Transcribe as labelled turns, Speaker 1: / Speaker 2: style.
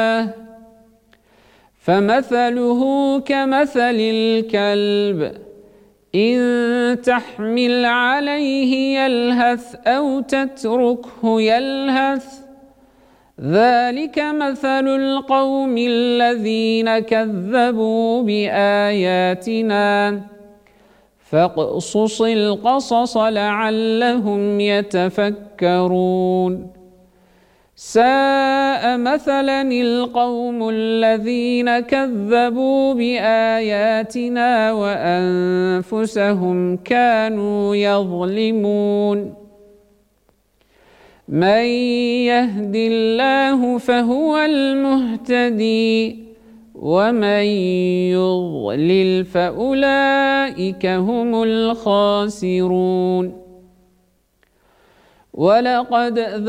Speaker 1: فمثله كمثل الكلب إن تحمل عليه يلهث أو تتركه يلهث ذلك مثل القوم الذين كذبوا بآياتنا فاقصص القصص لعلهم يتفكرون ساء مثلا القوم الذين كذبوا بآياتنا وأنفسهم كانوا يظلمون من يهد الله فهو المهتدي ومن يضلل فأولئك هم الخاسرون ولقد